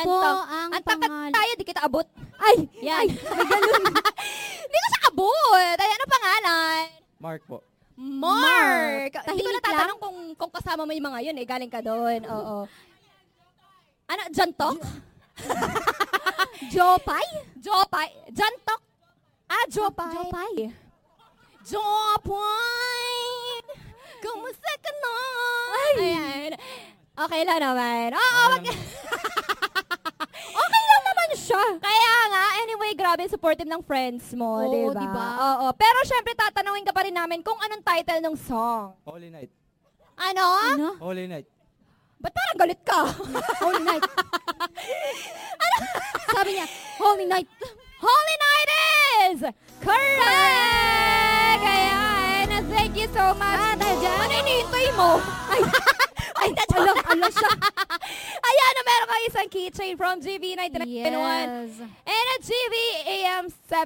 po Jantok. ang Ang takat pangalan? tayo, di kita abot. Ay, Yan. may ganun. Di ko siya abot. Ay, ano pangalan? Mark po. Mark. Hindi ko Tahimik natatanong kung kasama mo yung mga yun eh. Galing ka doon. Oo. Ano? Jantok? Jopay? Jopay? Jantok? Jopay. Jopay. Jopay! Kumusta ka na? Ayan. Okay lang naman. Oo, okay lang naman siya. Kaya nga, anyway, grabe supportive ng friends mo, Oo, diba? diba? Oo. Pero syempre, tatanungin ka pa rin namin kung anong title ng song. Holy Night. Ano? Ano? Holy Night. Ba't parang galit ka? Holy night. Sabi niya, holy night. Holy Night is correct! Ayan. Thank you so much. Ano hinihintay mo? Ay, Ala siya. Ayan, meron kang isang keychain from GB 99.1 Yes. and a GB AM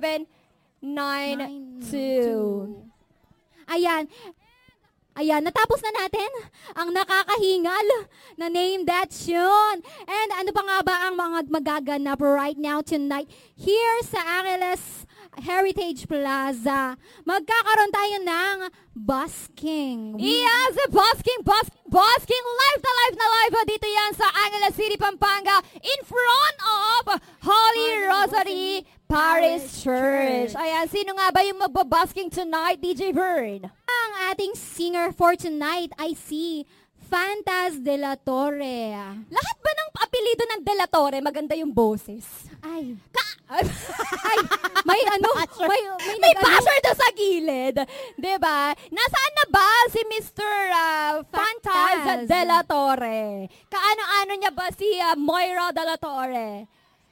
792. Ayan. Ayan, natapos na natin ang nakakahingal na Name That Tune. And ano pa nga ba ang mga magaganap right now tonight here sa Angeles Heritage Plaza? Magkakaroon tayo ng busking. Yes, busking live na live dito yan sa Angeles City, Pampanga in front of Holy Rosary Parish Church. Ayan, sino nga ba yung magbabusking tonight, DJ Vern? Ang ating singer for tonight ay si Fantas de la Torre. Lahat ba ng apelido ng De La Torre maganda yung boses? Ay, may ano, may May nag-ano. basher doon sa gilid. Diba? Nasaan na ba si Mr. Fantas Fantas. de la Torre? Kaano-ano niya ba si Moira de la Torre?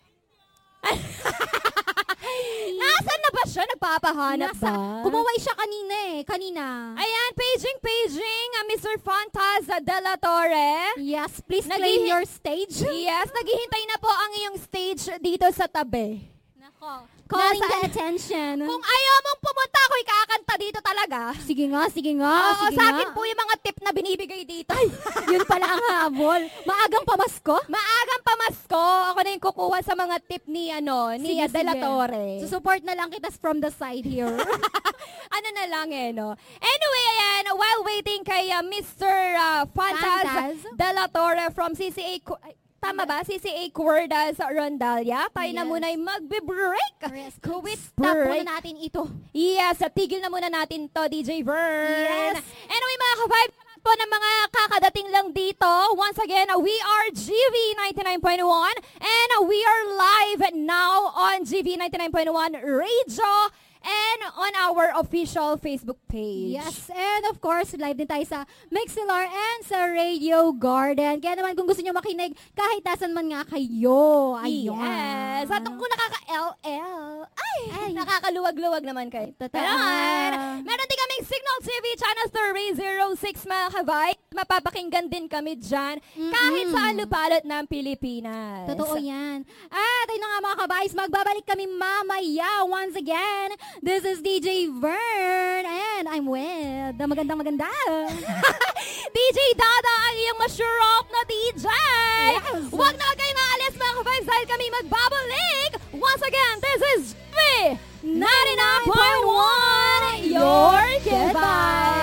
Nasaan na ba siya? Nagpapahanap ba? Kumaway siya kanina. Ayan, paging, Mr. Fantas de la Torre. Yes, please claim Naghihi- your stage. Yes, naghihintay na po ang iyong stage dito sa tabi. Nako. Calling the Nasaan- attention. Kung ayaw mong pumunta, ako'y kakanta dito talaga. Sige nga. Oo, sige sa nga. akin po yung mga tip na binibigay dito. Yun pala ang habol. Maagang pamasko? Maagang pamasko, ako na yung kukuha sa mga tip ni Sige, De La sige. Torre. Support na lang kita from the side here. Ano na lang no? Anyway, ayan, while waiting kay Mr. Fantas Fantas. De La Torre from CCA, tama ba? CCA Cuerdas Rondalia. Tayo na Yes. muna ay magbe-break. Rest. Quick Stop break. muna natin ito. Yes, tigil na muna natin to, DJ Vern. Yes. Anyway, mga ka-vibe po ng mga kakadating lang dito. Once again, we are GV 99.1 and we are live now on GV 99.1 Radio and on our official Facebook page. Yes, and of course, live din tayo sa Mixlr and sa Radio Garden. Kaya naman kung gusto nyo makinig, kahit nasan man nga kayo. Ayun. Yes. At kung nakaka-LL, Ay. nakakaluwag-luwag naman kayo. Totoo. Meron din kaming Signal TV Channel 306 mga kabay. Mapapakinggan din kami dyan kahit saan lupalot ng Pilipinas. Totoo yan. At ayun na nga mga kabayis, magbabalik kami mamaya once again. This is DJ Vern and I'm with the maganda. DJ Dada, ang iyong masyrop na DJ. Yes. Huwag na kayo maalis mga kabay dahil kami magbabalik. Once again, this is V 99.1 Your Goodbye.